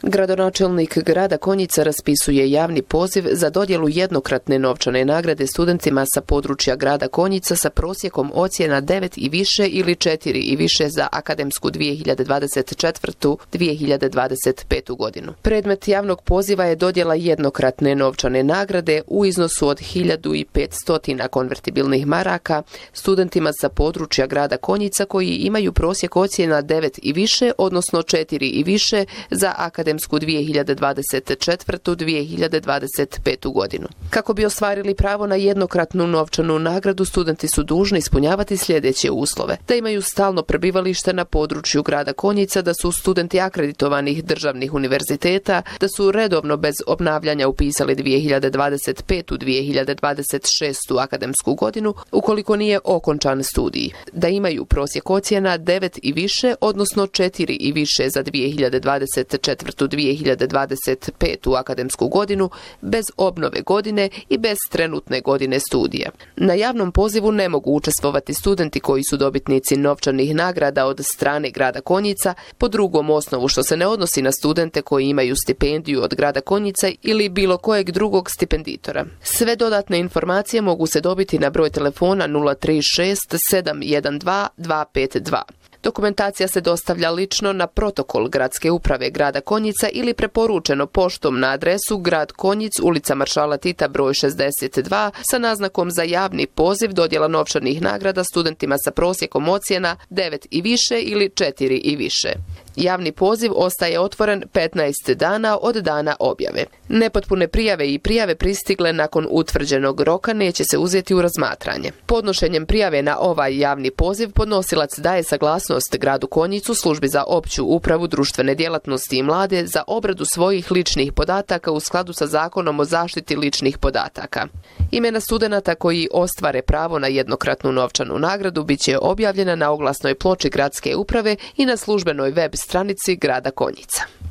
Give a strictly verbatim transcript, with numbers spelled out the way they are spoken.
Gradonačelnik grada Konjica raspisuje javni poziv za dodjelu jednokratne novčane nagrade studentima sa područja grada Konjica sa prosjekom ocjena devet i više ili četiri i više za akademsku dvije hiljade dvadeset četvrtu dvije hiljade dvadeset petu godinu. Predmet javnog poziva je dodjela jednokratne novčane nagrade u iznosu od hiljadu petsto konvertibilnih maraka studentima sa područja grada Konjica koji imaju prosjek ocjena devet i više, odnosno četiri i više za akademsku dvije hiljade dvadeset četvrtu dvije hiljade dvadeset petu godinu. Kako bi ostvarili pravo na jednokratnu novčanu nagradu, studenti su dužni ispunjavati sljedeće uslove: da imaju stalno prebivalište na području grada Konjica, da su studenti akreditovanih državnih univerziteta, da su redovno bez obnavljanja upisali dvije hiljade dvadeset petu dvije hiljade dvadeset šestu akademsku godinu ukoliko nije okončan studij, da imaju prosjek ocjena devet i više, odnosno četiri i više za dvije hiljade dvadeset četvrtu dvije hiljade dvadeset petu akademsku godinu bez obnove godine i bez trenutne godine studija. Na javnom pozivu ne mogu učestvovati studenti koji su dobitnici novčanih nagrada od strane grada Konjica po drugom osnovu, što se ne odnosi na studente koji imaju stipendiju od grada Konjica ili bilo kojeg drugog stipenditora. Sve dodatne informacije mogu se dobiti na broj telefona nula tri šest sedam jedan dva dva pet dva. Dokumentacija se dostavlja lično na protokol Gradske uprave grada Konjica ili preporučeno poštom na adresu Grad Konjic, ulica Maršala Tita broj šezdeset dva sa naznakom za javni poziv dodjela novčanih nagrada studentima sa prosjekom ocjena devet i više ili četiri i više. Javni poziv ostaje otvoren petnaest dana od dana objave. Nepotpune prijave i prijave pristigle nakon utvrđenog roka neće se uzeti u razmatranje. Podnošenjem prijave na ovaj javni poziv podnosilac daje saglasnost gradu Konjicu, službi za opću upravu društvene djelatnosti i mlade za obradu svojih ličnih podataka u skladu sa Zakonom o zaštiti ličnih podataka. Imena studenata koji ostvare pravo na jednokratnu novčanu nagradu bit će objavljena na oglasnoj ploči Gradske uprave i na službenoj web stranici grada Konjica.